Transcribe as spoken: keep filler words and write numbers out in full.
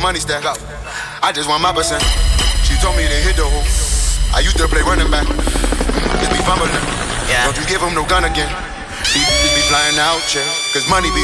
money stack. I just want my percent. She told me to hit the hole. I used to play running back. Just be fumbling. Yeah. Don't you give him no gun again. He just be flying out, yeah. Cause money be